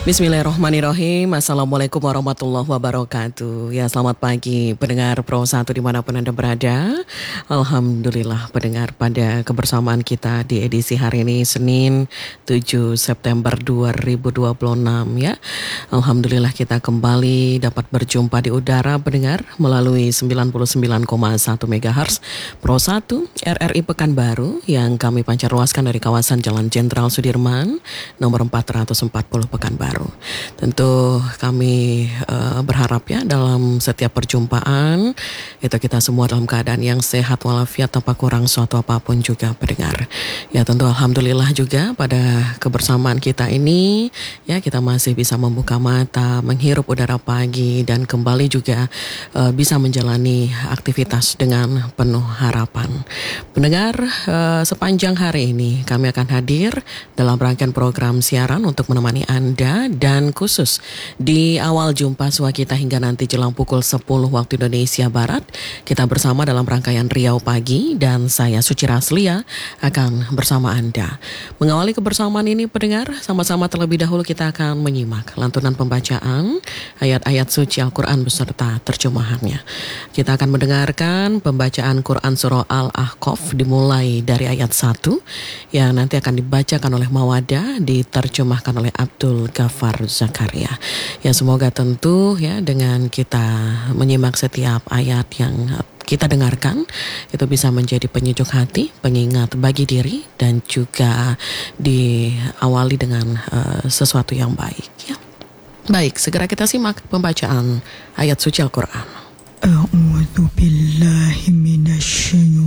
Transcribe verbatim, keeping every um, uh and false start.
Bismillahirrahmanirrahim. Assalamualaikum warahmatullahi wabarakatuh. Ya, selamat pagi pendengar Pro satu dimanapun Anda berada. Alhamdulillah pendengar, pada kebersamaan kita di edisi hari ini Senin tujuh September dua ribu dua puluh enam ya. Alhamdulillah kita kembali dapat berjumpa di udara pendengar melalui sembilan puluh sembilan koma satu megahertz Pro satu R R I Pekanbaru yang kami pancar luaskan dari kawasan Jalan Jenderal Sudirman nomor empat ratus empat puluh Pekanbaru. Tentu kami uh, berharap ya dalam setiap perjumpaan itu kita semua dalam keadaan yang sehat walafiat tanpa kurang suatu apapun juga pendengar. Ya tentu alhamdulillah juga pada kebersamaan kita ini ya kita masih bisa membuka mata, menghirup udara pagi dan kembali juga uh, bisa menjalani aktivitas dengan penuh harapan. Pendengar, uh, sepanjang hari ini kami akan hadir dalam rangkaian program siaran untuk menemani Anda dan khusus di awal jumpa sua kita hingga nanti jelang pukul sepuluh waktu Indonesia Barat. Kita bersama dalam rangkaian Riau Pagi dan saya Suci Raslia akan bersama Anda. Mengawali kebersamaan ini pendengar, sama-sama terlebih dahulu kita akan menyimak lantunan pembacaan ayat-ayat suci Al-Quran beserta terjemahannya. Kita akan mendengarkan pembacaan Quran Surah Al-Ahqaf dimulai dari ayat satu yang nanti akan dibacakan oleh Mawadah, diterjemahkan oleh Abdul Ghafar Zakaria. Ya semoga tentu ya dengan kita menyimak setiap ayat yang kita dengarkan itu bisa menjadi penyejuk hati, pengingat bagi diri dan juga diawali dengan uh, sesuatu yang baik ya. Baik, segera kita simak pembacaan ayat suci Al-Quran. A'udzu billahi minasy